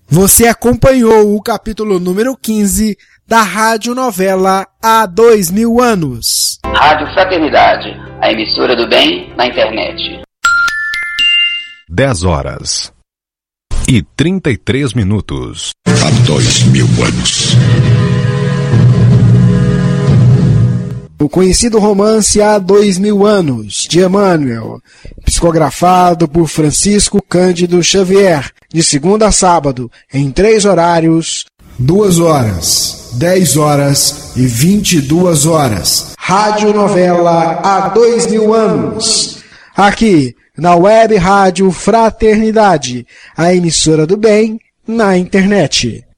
Você acompanhou o capítulo número 15 da radionovela Há 2000 Anos. Rádio Fraternidade, a emissora do bem na internet. 10h33. Há 2000 anos. O conhecido romance Há 2000 Anos, de Emmanuel, psicografado por Francisco Cândido Xavier, de segunda a sábado, em 3 horários, 2 horas, 10 horas e 22 horas. Radionovela Há 2000 Anos. Aqui, na Web Rádio Fraternidade, a emissora do bem na internet.